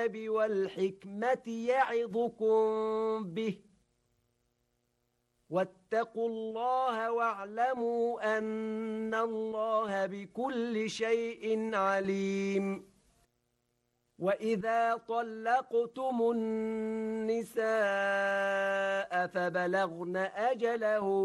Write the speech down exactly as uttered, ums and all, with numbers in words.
والحكمة يعظكم به واتقوا الله واعلموا أن الله بكل شيء عليم وإذا طلقتم النساء فبلغن أجله